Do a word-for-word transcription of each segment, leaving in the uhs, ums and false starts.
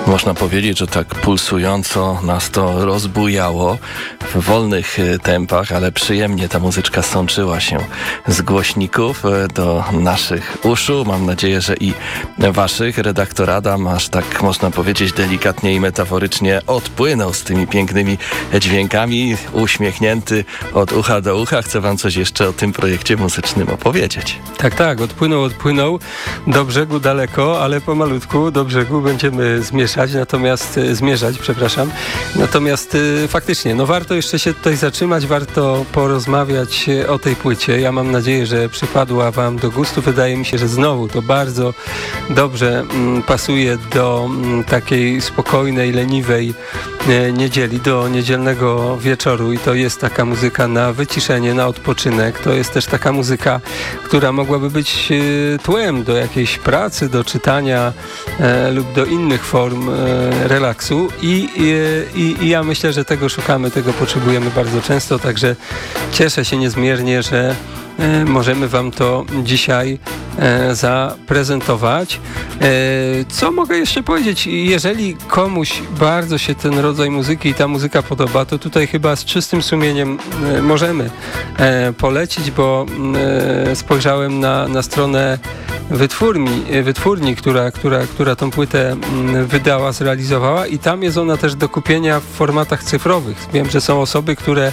Można powiedzieć, że tak pulsująco nas to rozbujało w wolnych tempach, ale przyjemnie ta muzyczka sączyła się z głośników do naszych uszu. Mam nadzieję, że i waszych. Redaktor Adam, aż tak można powiedzieć delikatnie i metaforycznie odpłynął z tymi pięknymi dźwiękami, uśmiechnięty od ucha do ucha. Chcę wam coś jeszcze o tym projekcie muzycznym opowiedzieć. Tak, tak, odpłynął, odpłynął do brzegu daleko, ale pomalutku do brzegu będziemy zmierzać. Natomiast zmierzać, przepraszam. Natomiast y, faktycznie, no warto jeszcze się tutaj zatrzymać, warto porozmawiać o tej płycie. Ja mam nadzieję, że przypadła wam do gustu. Wydaje mi się, że znowu to bardzo dobrze mm, pasuje do mm, takiej spokojnej, leniwej y, niedzieli, do niedzielnego wieczoru i to jest taka muzyka na wyciszenie, na odpoczynek. To jest też taka muzyka, która mogłaby być y, tłem do jakiejś pracy, do czytania y, lub do innych form relaksu i, i, i ja myślę, że tego szukamy, tego potrzebujemy bardzo często, także cieszę się niezmiernie, że e, możemy wam to dzisiaj e, zaprezentować. E, co mogę jeszcze powiedzieć? Jeżeli komuś bardzo się ten rodzaj muzyki i ta muzyka podoba, to tutaj chyba z czystym sumieniem e, możemy e, polecić, bo e, spojrzałem na, na stronę wytwórni, wytwórni która, która, która tą płytę wydała, zrealizowała i tam jest ona też do kupienia w formatach cyfrowych. Wiem, że są osoby, które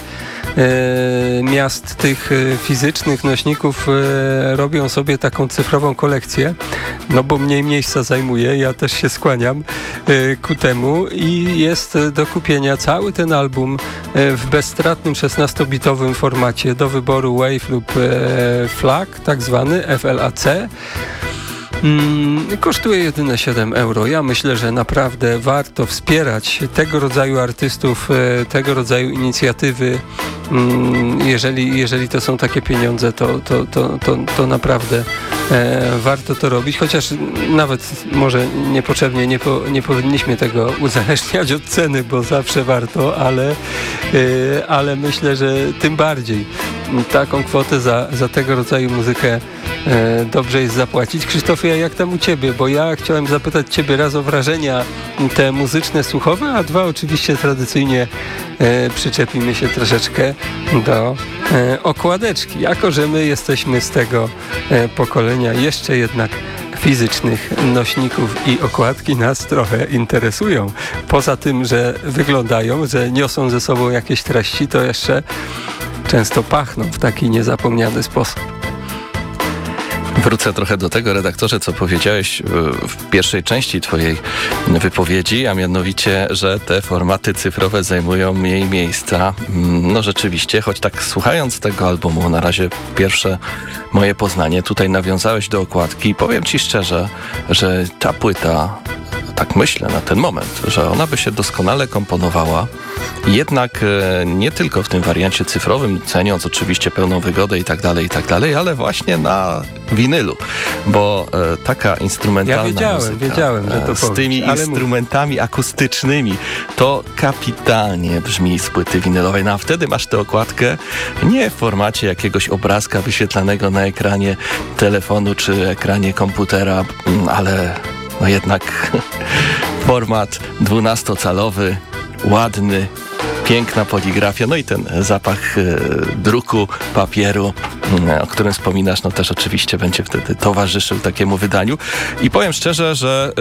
e, miast tych fizycznych nośników e, robią sobie taką cyfrową kolekcję, no bo mniej miejsca zajmuje, ja też się skłaniam e, ku temu i jest do kupienia cały ten album e, w bezstratnym szesnastobitowym formacie do wyboru Wave lub e, FLAC, tak zwany F L A C. Hmm, kosztuje jedyne siedem euro. Ja myślę, że naprawdę warto wspierać tego rodzaju artystów, tego rodzaju inicjatywy. Jeżeli, jeżeli to są takie pieniądze, to, to, to, to, to naprawdę e, warto to robić, chociaż nawet może niepotrzebnie nie, po, nie powinniśmy tego uzależniać od ceny, bo zawsze warto, ale, e, ale myślę, że tym bardziej taką kwotę za, za tego rodzaju muzykę e, dobrze jest zapłacić. Krzysztofie, jak tam u ciebie? Bo ja chciałem zapytać ciebie raz o wrażenia te muzyczne, słuchowe, a dwa oczywiście tradycyjnie e, przyczepimy się troszeczkę do e, okładeczki. Jako że my jesteśmy z tego e, pokolenia jeszcze jednak fizycznych nośników i okładki nas trochę interesują. Poza tym, że wyglądają, że niosą ze sobą jakieś treści, to jeszcze często pachną w taki niezapomniany sposób. Wrócę trochę do tego, redaktorze, co powiedziałeś w pierwszej części twojej wypowiedzi, a mianowicie, że te formaty cyfrowe zajmują mniej miejsca. No rzeczywiście, choć tak słuchając tego albumu, na razie pierwsze moje poznanie, tutaj nawiązałeś do okładki i powiem ci szczerze, że ta płyta, tak myślę na ten moment, że ona by się doskonale komponowała, jednak e, nie tylko w tym wariancie cyfrowym, ceniąc oczywiście pełną wygodę i tak dalej, i tak dalej, ale właśnie na winylu, bo e, taka instrumentalna ja wiedziałem, muzyka wiedziałem, że to e, z tymi powiesz, instrumentami mów. akustycznymi, to kapitalnie brzmi z płyty winylowej. No a wtedy masz tę okładkę nie w formacie jakiegoś obrazka wyświetlanego na ekranie telefonu czy ekranie komputera, ale no jednak format dwunastocalowy, ładny, piękna poligrafia, no i ten zapach e, druku, papieru, e, o którym wspominasz, no też oczywiście będzie wtedy towarzyszył takiemu wydaniu. I powiem szczerze, że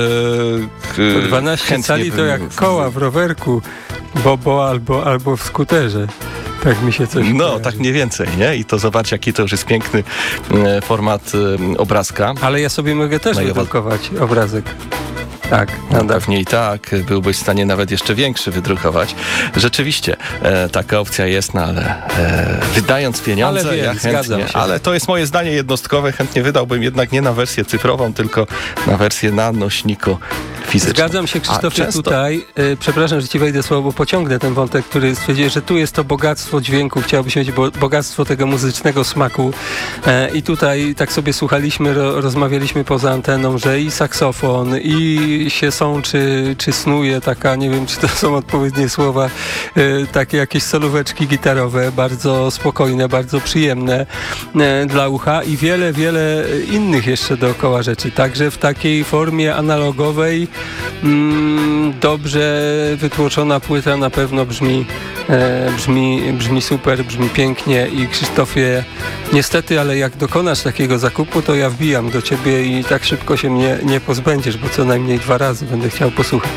e, e, dwanaście cali to jak koła w rowerku, bobo albo, albo w skuterze. Tak mi się coś No, kojarzy. tak mniej więcej, nie? I to zobacz, jaki to już jest piękny e, format e, obrazka. Ale ja sobie mogę też no wydrukować obrazek. Tak, no pewnie i tak. Byłbyś w stanie nawet jeszcze większy wydrukować. Rzeczywiście, e, taka opcja jest, no ale e, wydając pieniądze, ale wiem, ja chętnie, ale to jest moje zdanie jednostkowe, chętnie wydałbym jednak nie na wersję cyfrową, tylko na wersję na nośniku fizycznym. Zgadzam się, Krzysztofie, często... tutaj. E, przepraszam, że ci wejdę słowo, bo pociągnę ten wątek, który stwierdziłeś, że tu jest to bogactwo dźwięku, chciałbyś mieć bo, bogactwo tego muzycznego smaku. E, I tutaj tak sobie słuchaliśmy, ro, rozmawialiśmy poza anteną, że i saksofon, i się sączy, czy snuje taka, nie wiem, czy to są odpowiednie słowa, e, takie jakieś solóweczki gitarowe, bardzo spokojne, bardzo przyjemne e, dla ucha i wiele, wiele innych jeszcze dookoła rzeczy. Także w takiej formie analogowej Mm, dobrze wytłoczona płyta na pewno brzmi, e, brzmi, brzmi super, brzmi pięknie i Krzysztofie, niestety, ale jak dokonasz takiego zakupu, to ja wbijam do ciebie i tak szybko się mnie nie pozbędziesz, bo co najmniej dwa razy będę chciał posłuchać.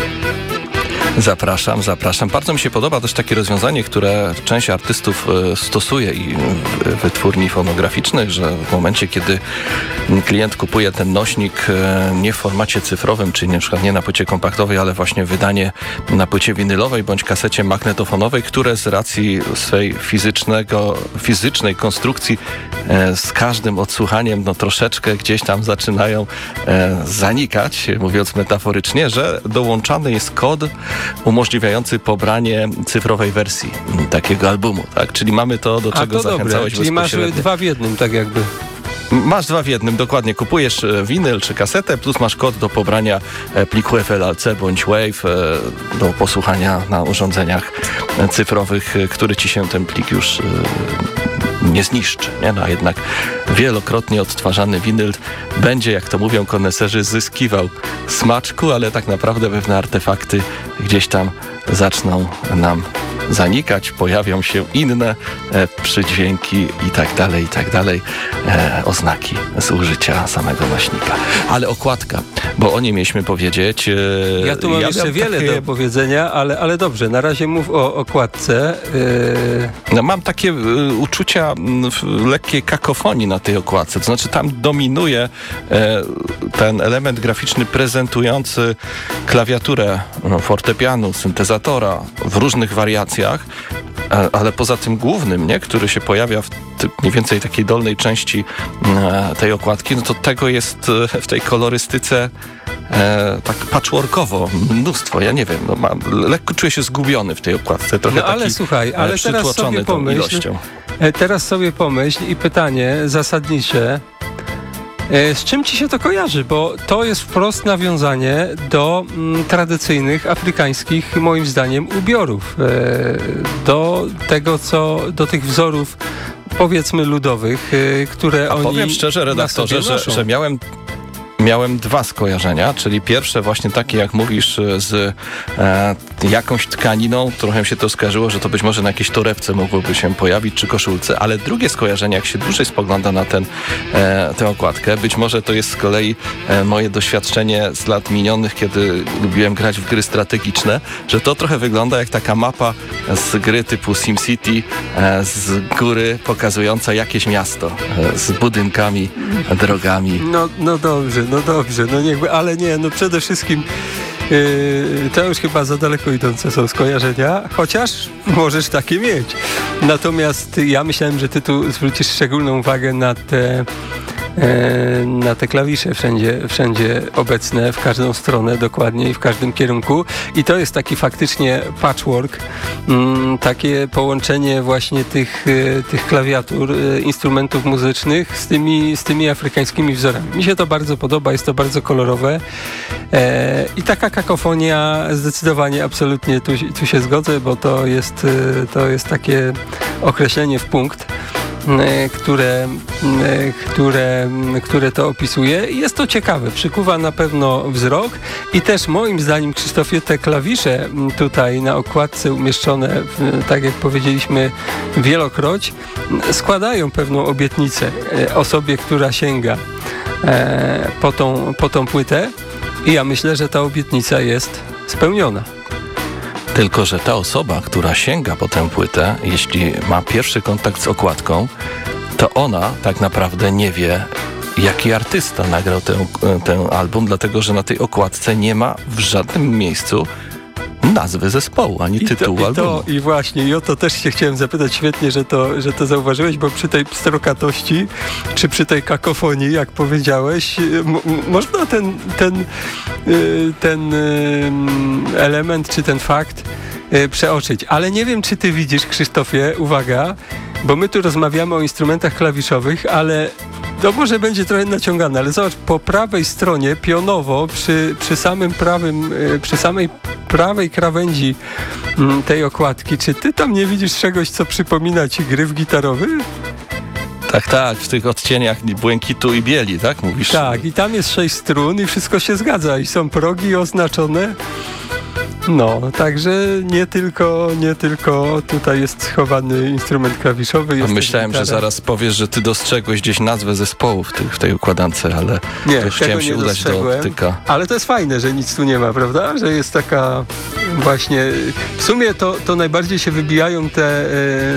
Zapraszam, zapraszam. Bardzo mi się podoba też takie rozwiązanie, które część artystów stosuje i w wytwórni fonograficznych, że w momencie, kiedy klient kupuje ten nośnik nie w formacie cyfrowym, czyli na przykład nie na płycie kompaktowej, ale właśnie wydanie na płycie winylowej bądź kasecie magnetofonowej, które z racji swej fizycznego, fizycznej konstrukcji z każdym odsłuchaniem no troszeczkę gdzieś tam zaczynają zanikać, mówiąc metaforycznie, że dołączany jest kod umożliwiający pobranie cyfrowej wersji takiego albumu, tak? Czyli mamy to, do czego A to zachęcałeś dobre, czyli masz dwa w jednym, tak jakby. Masz dwa w jednym, dokładnie. Kupujesz winyl czy kasetę, plus masz kod do pobrania pliku F L C bądź WAV do posłuchania na urządzeniach cyfrowych, który ci się ten plik już nie zniszczy. Nie? No, a jednak wielokrotnie odtwarzany winyl będzie, jak to mówią koneserzy, zyskiwał smaczku, ale tak naprawdę pewne artefakty gdzieś tam zaczną nam zanikać, pojawią się inne e, przydźwięki i tak dalej, i tak dalej, e, oznaki z użycia samego nośnika. Ale okładka, bo o niej mieliśmy powiedzieć. E, ja tu mam ja jeszcze wiele takie... do opowiedzenia, ale, ale dobrze, na razie mów o okładce. E... No, mam takie e, uczucia m, lekkiej kakofonii na tej okładce, to znaczy tam dominuje e, ten element graficzny prezentujący klawiaturę no, fortepianu, syntezatora w różnych wariacjach, ale poza tym głównym, nie, który się pojawia w ty, mniej więcej takiej dolnej części e, tej okładki, no to tego jest e, w tej kolorystyce e, tak patchworkowo mnóstwo. Ja nie wiem, no, mam, lekko czuję się zgubiony w tej okładce. Trochę no ale taki, słuchaj, ale teraz sobie pomyśl, ilością. teraz sobie pomyśl i pytanie zasadnicze, z czym ci się to kojarzy? Bo to jest wprost nawiązanie do mm, tradycyjnych afrykańskich, moim zdaniem, ubiorów. E, do tego, co, do tych wzorów, powiedzmy, ludowych, e, które A oni powiem szczerze, redaktorze, że, że miałem Miałem dwa skojarzenia, czyli pierwsze właśnie takie, jak mówisz, z e, jakąś tkaniną, trochę się to skojarzyło, że to być może na jakiejś torebce mogłoby się pojawić, czy koszulce, ale drugie skojarzenie, jak się dłużej spogląda na ten, e, tę okładkę, być może to jest z kolei e, moje doświadczenie z lat minionych, kiedy lubiłem grać w gry strategiczne, że to trochę wygląda jak taka mapa z gry typu SimCity, e, z góry pokazująca jakieś miasto, e, z budynkami, drogami. No, no dobrze. No dobrze, no niechby, ale nie, no przede wszystkim yy, to już chyba za daleko idące są skojarzenia, chociaż możesz takie mieć. Natomiast ja myślałem, że ty tu zwrócisz szczególną uwagę na te na te klawisze wszędzie, wszędzie obecne, w każdą stronę dokładnie i w każdym kierunku. I to jest taki faktycznie patchwork, mm, takie połączenie właśnie tych, tych klawiatur, instrumentów muzycznych z tymi, z tymi afrykańskimi wzorami. Mi się to bardzo podoba, jest to bardzo kolorowe e, i taka kakofonia zdecydowanie, absolutnie tu, tu się zgodzę, bo to jest, to jest takie określenie w punkt, które, które, które to opisuje. Jest to ciekawe, przykuwa na pewno wzrok i też moim zdaniem, Krzysztofie, te klawisze tutaj na okładce umieszczone, tak jak powiedzieliśmy wielokroć, składają pewną obietnicę osobie, która sięga po tą, po tą płytę i ja myślę, że ta obietnica jest spełniona. Tylko że ta osoba, która sięga po tę płytę, jeśli ma pierwszy kontakt z okładką, to ona tak naprawdę nie wie, jaki artysta nagrał ten, ten album, dlatego że na tej okładce nie ma w żadnym miejscu nazwy zespołu, ani I tytułu to, i albumu. To, I właśnie, i o to też się chciałem zapytać, świetnie, że to, że to zauważyłeś, bo przy tej pstrokatości, czy przy tej kakofonii, jak powiedziałeś, m- można ten, ten, y, ten y, element, czy ten fakt y, przeoczyć. Ale nie wiem, czy ty widzisz, Krzysztofie, uwaga, bo my tu rozmawiamy o instrumentach klawiszowych, ale to może będzie trochę naciągane, ale zobacz, po prawej stronie pionowo, przy, przy samym prawym, przy samej prawej krawędzi tej okładki, czy ty tam nie widzisz czegoś, co przypomina ci gryf gitarowy? Tak, tak, w tych odcieniach błękitu i bieli, tak mówisz? Tak, i tam jest sześć strun i wszystko się zgadza i są progi oznaczone. No, także nie tylko, nie tylko tutaj jest schowany instrument klawiszowy. Jest Myślałem, że zaraz powiesz, że ty dostrzegłeś gdzieś nazwę zespołu w, tej, w tej układance, ale nie, już chciałem się udać do optyka. Ale to jest fajne, że nic tu nie ma, prawda? Że jest taka właśnie... W sumie to, to najbardziej się wybijają te, e,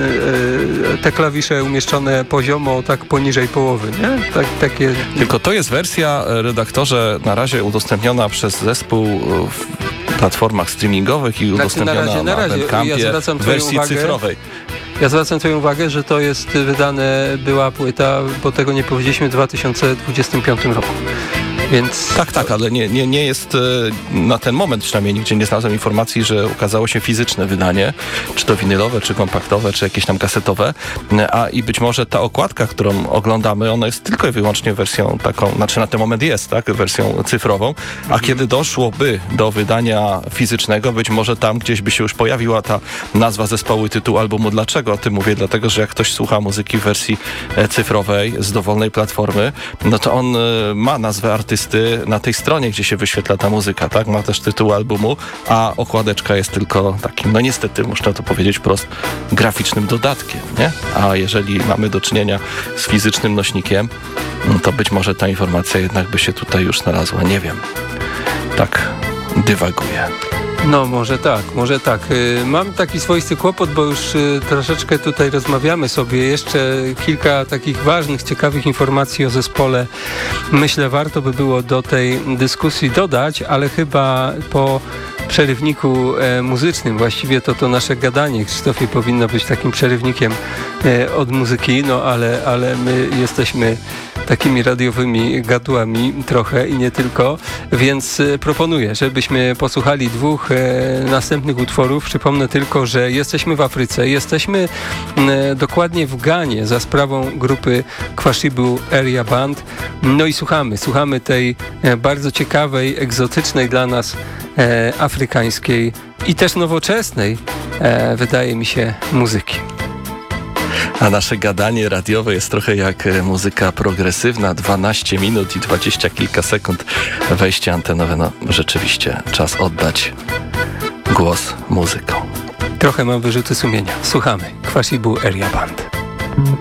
e, te klawisze umieszczone poziomo, tak poniżej połowy, nie? Tak, takie... Tylko to jest wersja, redaktorze, na razie udostępniona przez zespół w platformach streamingowych i udostępniona znaczy, na, razie, na, na Bandcampie ja w wersji uwagę, cyfrowej. Ja zwracam twoją uwagę, że to jest wydane, była płyta, bo tego nie powiedzieliśmy, w dwa tysiące dwudziestym piątym roku. Więc tak, tak, ale nie, nie, nie jest na ten moment przynajmniej nigdzie nie znalazłem informacji, że ukazało się fizyczne wydanie, czy to winylowe, czy kompaktowe, czy jakieś tam kasetowe, a i być może ta okładka, którą oglądamy, ona jest tylko i wyłącznie wersją taką, znaczy na ten moment jest, tak, wersją cyfrową, a kiedy doszłoby do wydania fizycznego, być może tam gdzieś by się już pojawiła ta nazwa zespołu i tytuł albumu. Dlaczego o tym mówię? Dlatego, że jak ktoś słucha muzyki w wersji cyfrowej z dowolnej platformy, no to on ma nazwę artysty na tej stronie, gdzie się wyświetla ta muzyka, tak? Ma też tytuł albumu, a okładeczka jest tylko takim, no niestety, można to powiedzieć wprost, graficznym dodatkiem, nie? A jeżeli mamy do czynienia z fizycznym nośnikiem, no to być może ta informacja jednak by się tutaj już znalazła. Nie wiem. Tak dywaguję. No może tak, może tak. Mam taki swoisty kłopot, bo już troszeczkę tutaj rozmawiamy sobie. Jeszcze kilka takich ważnych, ciekawych informacji o zespole myślę warto by było do tej dyskusji dodać, ale chyba po przerywniku e, muzycznym, właściwie to to nasze gadanie, Krzysztofie, powinno być takim przerywnikiem e, od muzyki, no ale, ale my jesteśmy takimi radiowymi gadłami trochę i nie tylko, więc e, proponuję, żebyśmy posłuchali dwóch e, następnych utworów. Przypomnę tylko, że jesteśmy w Afryce, jesteśmy e, dokładnie w Ganie za sprawą grupy Kwashibu Area Band, no i słuchamy, słuchamy tej e, bardzo ciekawej, egzotycznej dla nas e, afrykańskiej i też nowoczesnej, e, wydaje mi się, muzyki. A nasze gadanie radiowe jest trochę jak muzyka progresywna, dwanaście minut i dwadzieścia kilka sekund wejście antenowe. No rzeczywiście czas oddać głos muzykom. Trochę mam wyrzuty sumienia. Słuchamy. Kwashibu Area Band.